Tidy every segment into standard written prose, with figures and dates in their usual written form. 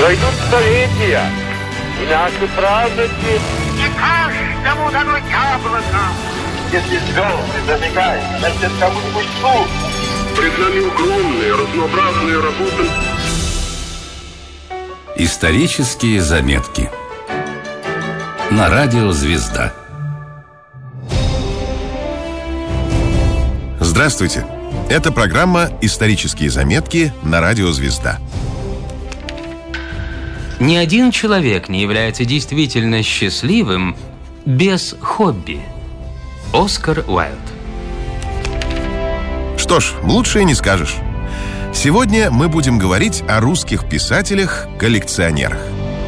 Пройдут столетия, и наши праздники... Не каждому дано яблоко. Если звезды зажигают, значит, кому-нибудь суд. Пред нами огромные, разнообразные работы. Исторические заметки. На радио «Звезда». Здравствуйте! Это программа «Исторические заметки» на радио «Звезда». Ни один человек не является действительно счастливым без хобби. Оскар Уайльд. Что ж, лучше и не скажешь. Сегодня мы будем говорить о русских писателях-коллекционерах.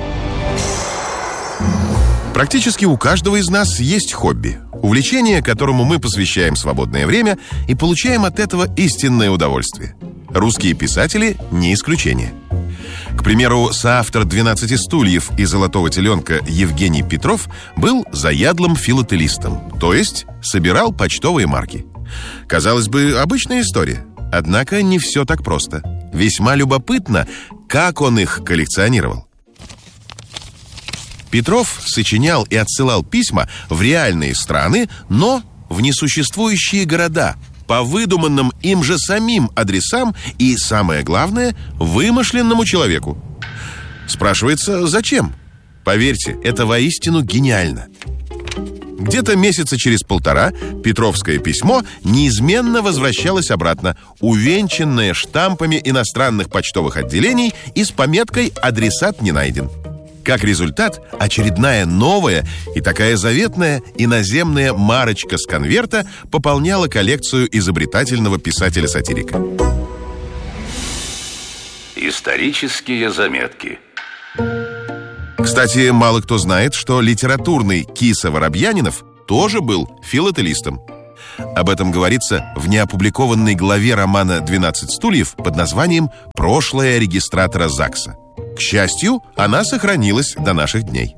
Практически у каждого из нас есть хобби. Увлечение, которому мы посвящаем свободное время и получаем от этого истинное удовольствие. Русские писатели не исключение. К примеру, соавтор «12 стульев» и «Золотого теленка» Евгений Петров был заядлым филателистом, то есть собирал почтовые марки. Казалось бы, обычная история. Однако не все так просто. Весьма любопытно, как он их коллекционировал. Петров сочинял и отсылал письма в реальные страны, но в несуществующие города, по выдуманным им же самим адресам и, самое главное, вымышленному человеку. Спрашивается, зачем? Поверьте, это воистину гениально. Где-то месяца через полтора Петровское письмо неизменно возвращалось обратно, увенчанное штампами иностранных почтовых отделений и с пометкой «Адресат не найден». Как результат, очередная новая и такая заветная иноземная марочка с конверта пополняла коллекцию изобретательного писателя-сатирика. Исторические заметки. Кстати, мало кто знает, что литературный Киса Воробьянинов тоже был филателистом. Об этом говорится в неопубликованной главе романа «12 стульев» под названием «Прошлое регистратора ЗАГСа». К счастью, она сохранилась до наших дней.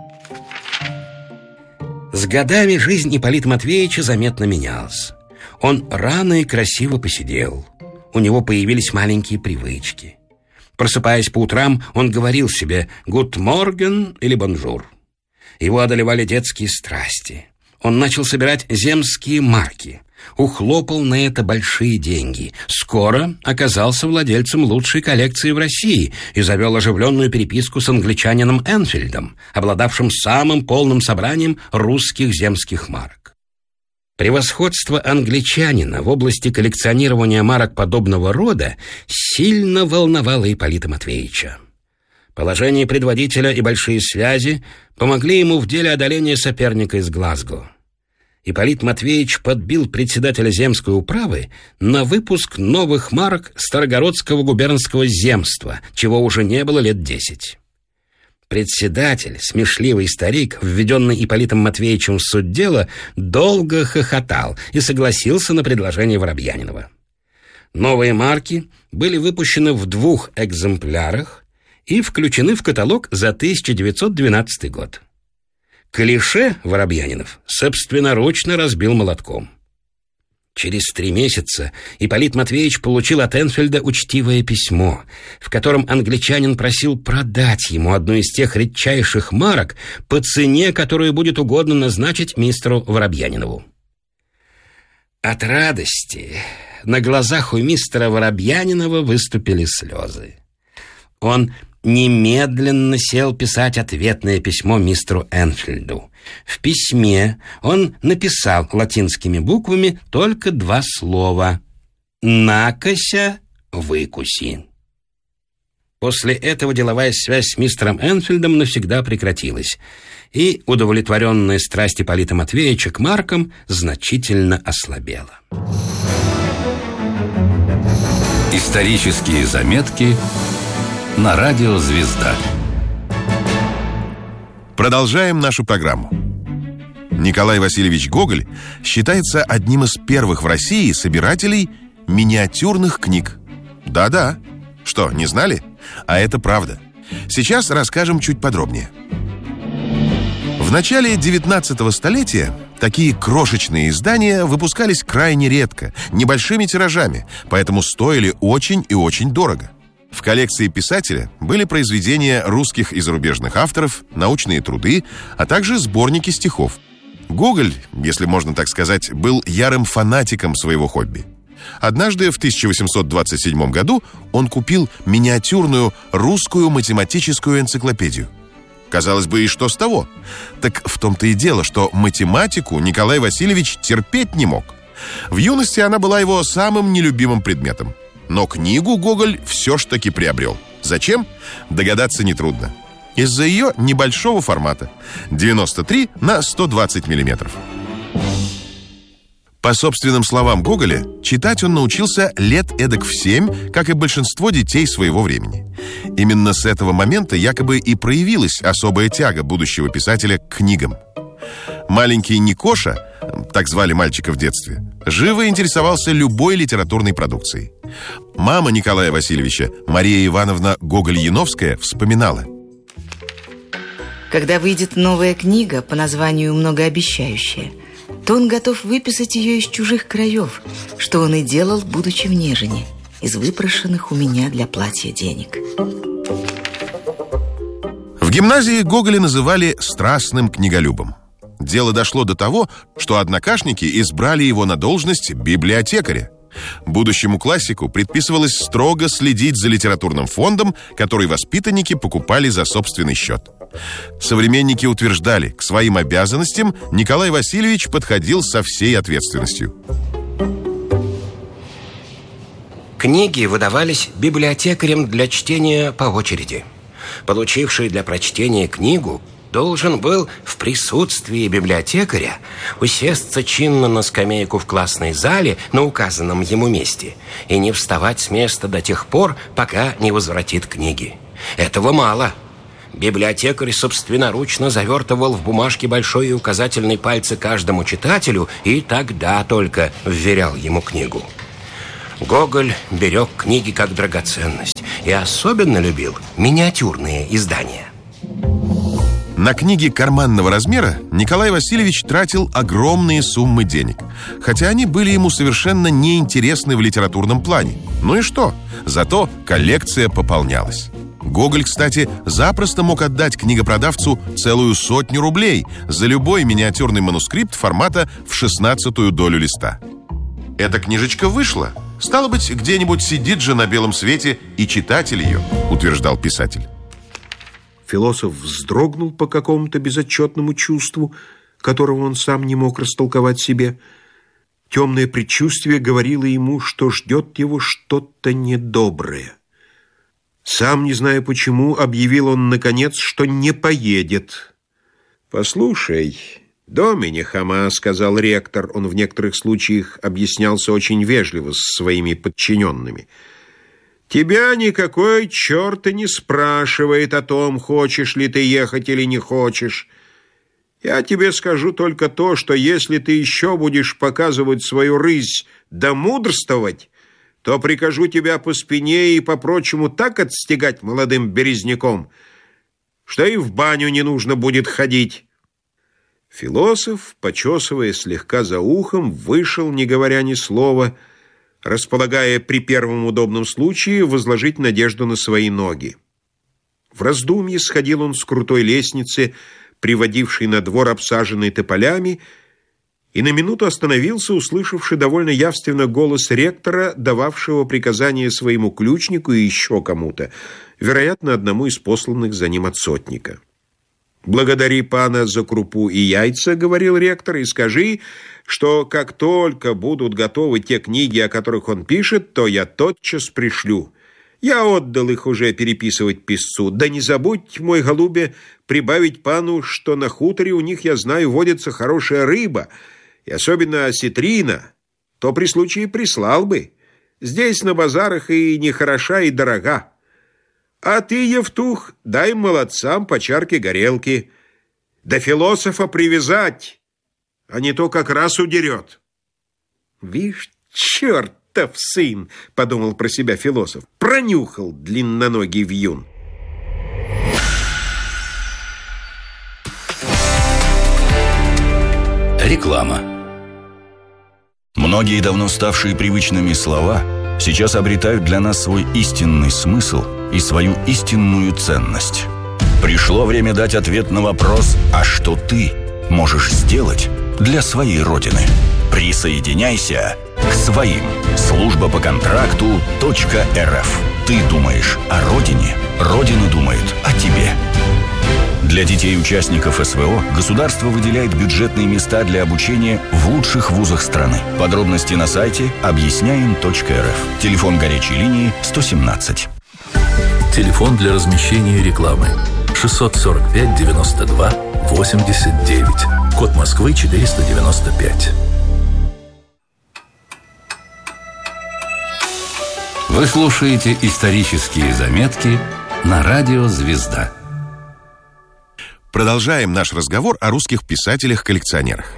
С годами жизнь Ипполита Матвеевича заметно менялась. Он рано и красиво посидел. У него появились маленькие привычки. Просыпаясь по утрам, он говорил себе «Гуд морген» или «Бонжур». Его одолевали детские страсти. Он начал собирать земские марки. Ухлопал на это большие деньги. Скоро оказался владельцем лучшей коллекции в России и завел оживленную переписку с англичанином Энфильдом, обладавшим самым полным собранием русских земских марок. Превосходство англичанина в области коллекционирования марок подобного рода сильно волновало Ипполита Матвеевича. Положение предводителя и большие связи помогли ему в деле одоления соперника из Глазго. Ипполит Матвеевич подбил председателя земской управы на выпуск новых марок Старогородского губернского земства, чего уже не было лет 10. Председатель, смешливый старик, введенный Ипполитом Матвеевичем в суть дела, долго хохотал и согласился на предложение Воробьянинова. Новые марки были выпущены в 2 экземплярах и включены в каталог за 1912 год. Клише Воробьянинов собственноручно разбил молотком. Через 3 месяца Ипполит Матвеевич получил от Энфильда учтивое письмо, в котором англичанин просил продать ему одну из тех редчайших марок по цене, которую будет угодно назначить мистеру Воробьянинову. От радости на глазах у мистера Воробьянинова выступили слезы. Он немедленно сел писать ответное письмо мистеру Энфильду. В письме он написал латинскими буквами только 2 слова: «Накося выкуси». После этого деловая связь с мистером Энфильдом навсегда прекратилась, и удовлетворенная страсть Ипполита Матвеевича к маркам значительно ослабела. Исторические заметки на радио «Звезда». Продолжаем нашу программу. Николай Васильевич Гоголь считается одним из первых в России собирателей миниатюрных книг. Да-да. Что, не знали? А это правда. Сейчас расскажем чуть подробнее. В начале 19 столетия такие крошечные издания выпускались крайне редко, небольшими тиражами, поэтому стоили очень и очень дорого. В коллекции писателя были произведения русских и зарубежных авторов, научные труды, а также сборники стихов. Гоголь, если можно так сказать, был ярым фанатиком своего хобби. Однажды в 1827 году он купил миниатюрную русскую математическую энциклопедию. Казалось бы, и что с того? Так в том-то и дело, что математику Николай Васильевич терпеть не мог. В юности она была его самым нелюбимым предметом. Но книгу Гоголь все ж таки приобрел. Зачем? Догадаться нетрудно. Из-за ее небольшого формата – 93 на 120 миллиметров. По собственным словам Гоголя, читать он научился лет эдак в 7, как и большинство детей своего времени. Именно с этого момента якобы и проявилась особая тяга будущего писателя к книгам. Маленький Никоша, так звали мальчика в детстве, живо интересовался любой литературной продукцией. Мама Николая Васильевича, Мария Ивановна Гоголь-Яновская, вспоминала: когда выйдет новая книга по названию многообещающая, то он готов выписать ее из чужих краев, что он и делал, будучи в Нежине, из выпрошенных у меня для платья денег. В гимназии Гоголя называли страстным книголюбом. Дело дошло до того, что однокашники избрали его на должность библиотекаря. Будущему классику предписывалось строго следить за литературным фондом, который воспитанники покупали за собственный счет. Современники утверждали, к своим обязанностям Николай Васильевич подходил со всей ответственностью. Книги выдавались библиотекарям для чтения по очереди. Получивший для прочтения книгу должен был в присутствии библиотекаря усесться чинно на скамейку в классной зале на указанном ему месте и не вставать с места до тех пор, пока не возвратит книги. Этого мало. Библиотекарь собственноручно завертывал в бумажке большой и указательный пальцы каждому читателю и тогда только вверял ему книгу. Гоголь берег книги как драгоценность и особенно любил миниатюрные издания. На книги карманного размера Николай Васильевич тратил огромные суммы денег, хотя они были ему совершенно неинтересны в литературном плане. Ну и что? Зато коллекция пополнялась. Гоголь, кстати, запросто мог отдать книгопродавцу целую 100 рублей за любой миниатюрный манускрипт формата в 16-ю долю листа. Эта книжечка вышла. Стало быть, где-нибудь сидит же на белом свете и читатель ее, утверждал писатель. Философ вздрогнул по какому-то безотчетному чувству, которого он сам не мог растолковать себе. Темное предчувствие говорило ему, что ждет его что-то недоброе. Сам, не зная почему, объявил он, наконец, что не поедет. «Послушай, Домине Хома, — сказал ректор, — он в некоторых случаях объяснялся очень вежливо с своими подчиненными, — тебя никакой черт и не спрашивает о том, хочешь ли ты ехать или не хочешь. Я тебе скажу только то, что если ты еще будешь показывать свою рысь да мудрствовать, то прикажу тебя по спине и по-прочему так отстегать молодым березняком, что и в баню не нужно будет ходить». Философ, почесывая слегка за ухом, вышел, не говоря ни слова, располагая при первом удобном случае возложить надежду на свои ноги. В раздумье сходил он с крутой лестницы, приводившей на двор, обсаженный тополями, и на минуту остановился, услышавший довольно явственно голос ректора, дававшего приказание своему ключнику и еще кому-то, вероятно, одному из посланных за ним от сотника. «Благодари пана за крупу и яйца, — говорил ректор, — и скажи, что как только будут готовы те книги, о которых он пишет, то я тотчас пришлю. Я отдал их уже переписывать писцу. Да не забудь, мой голубе, прибавить пану, что на хуторе у них, я знаю, водится хорошая рыба, и особенно осетрина, то при случае прислал бы. Здесь на базарах и не хороша, и дорога. А ты, Евтух, дай молодцам по чарке горелки. Да философа привязать, а не то как раз удерет». «Вишь, чертов сын, — подумал про себя философ, — пронюхал длинноногий вьюн». Реклама. Многие давно ставшие привычными слова сейчас обретают для нас свой истинный смысл и свою истинную ценность. Пришло время дать ответ на вопрос: а что ты можешь сделать для своей Родины? Присоединяйся к своим. Служба по контракту .рф. Ты думаешь о Родине, Родина думает о тебе. Для детей-участников СВО государство выделяет бюджетные места для обучения в лучших вузах страны. Подробности на сайте объясняем.рф. Телефон горячей линии 117. Телефон для размещения рекламы 645 92 89. Код Москвы 495. Вы слушаете исторические заметки на радио «Звезда». Продолжаем наш разговор о русских писателях-коллекционерах.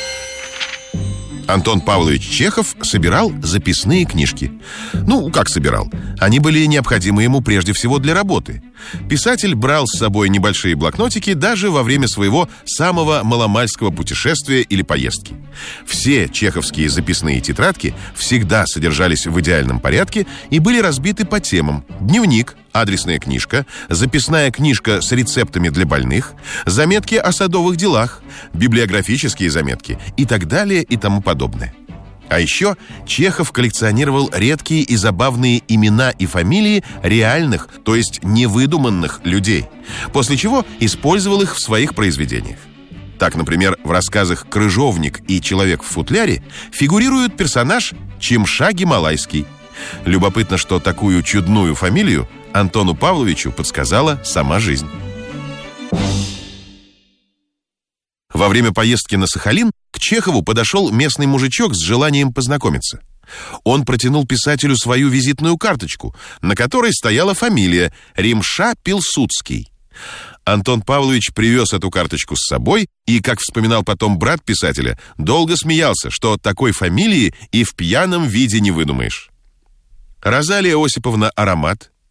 Антон Павлович Чехов собирал записные книжки. Ну, как собирал? Они были необходимы ему прежде всего для работы. Писатель брал с собой небольшие блокнотики даже во время своего самого маломальского путешествия или поездки. Все чеховские записные тетрадки всегда содержались в идеальном порядке и были разбиты по темам: дневник, адресная книжка, записная книжка с рецептами для больных, заметки о садовых делах, библиографические заметки и так далее и тому подобное. А еще Чехов коллекционировал редкие и забавные имена и фамилии реальных, то есть невыдуманных людей, после чего использовал их в своих произведениях. Так, например, в рассказах «Крыжовник» и «Человек в футляре» фигурирует персонаж Чимша Гималайский. Любопытно, что такую чудную фамилию Антону Павловичу подсказала сама жизнь. Во время поездки на Сахалин к Чехову подошел местный мужичок с желанием познакомиться. Он протянул писателю свою визитную карточку, на которой стояла фамилия Римша Пилсудский. Антон Павлович привез эту карточку с собой и, как вспоминал потом брат писателя, долго смеялся, что такой фамилии и в пьяном виде не выдумаешь. Розалия Осиповна Аромат,